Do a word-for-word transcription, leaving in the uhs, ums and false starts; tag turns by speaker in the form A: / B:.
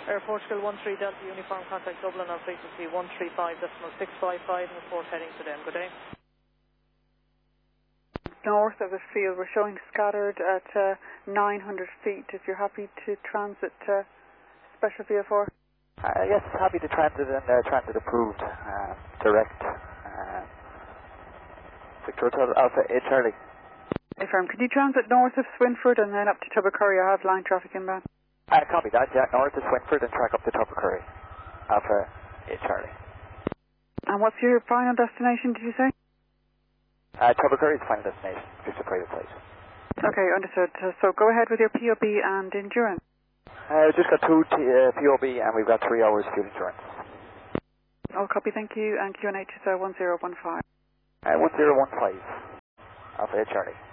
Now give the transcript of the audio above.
A: Air Portugal one three Delta Uniform, contact Dublin on frequency one three five point six five five and report heading to them. Good day.
B: North of the field, we're showing scattered at uh, nine hundred feet. If you're happy to transit uh, Special V F R.
C: Uh, yes, happy to transit and uh, transit approved. Uh, direct. Uh, Victor Hotel Alpha eight Charlie.
B: Affirm. Can you transit north of Swinford and then up to Tubbercurry? I have line traffic inbound.
C: Uh, copy that, yeah. North of Swinford and track up to Tubbercurry. Alpha eight Charlie.
B: And what's your final destination, did you say?
C: Uh, Tubbercurry is the final destination, just a private flight.
B: Okay, understood. Uh, so go ahead with your P O B and endurance.
C: Uh, we've just got two t uh, P O B and we've got three hours fuel insurance.
B: All copy, thank you. And Q N H is uh, one zero one five.
C: Uh, one zero one five. Alpha eight Charlie.